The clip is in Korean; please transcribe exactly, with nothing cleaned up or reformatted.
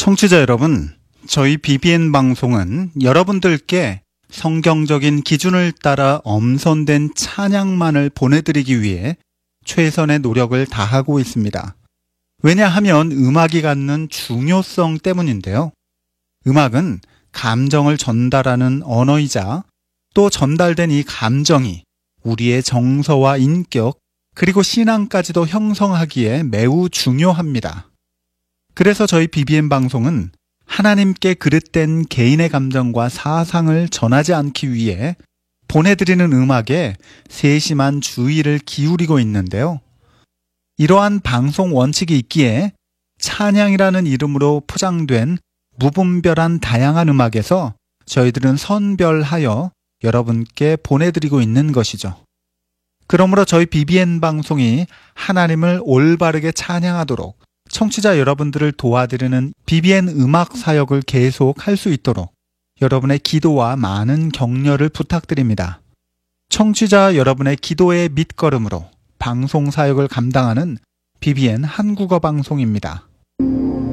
청취자 여러분, 저희 비비엔 방송은 여러분들께 성경적인 기준을 따라 엄선된 찬양만을 보내드리기 위해 최선의 노력을 다하고 있습니다. 왜냐하면 음악이 갖는 중요성 때문인데요. 음악은 감정을 전달하는 언어이자 또 전달된 이 감정이 우리의 정서와 인격 그리고 신앙까지도 형성하기에 매우 중요합니다. 그래서 저희 비비엔 방송은 하나님께 그릇된 개인의 감정과 사상을 전하지 않기 위해 보내드리는 음악에 세심한 주의를 기울이고 있는데요. 이러한 방송 원칙이 있기에 찬양이라는 이름으로 포장된 무분별한 다양한 음악에서 저희들은 선별하여 여러분께 보내드리고 있는 것이죠. 그러므로 저희 비비엔 방송이 하나님을 올바르게 찬양하도록 청취자 여러분들을 도와드리는 비비엔 음악 사역을 계속할 수 있도록 여러분의 기도와 많은 격려를 부탁드립니다. 청취자 여러분의 기도의 밑거름으로 방송 사역을 감당하는 비비엔 한국어 방송입니다.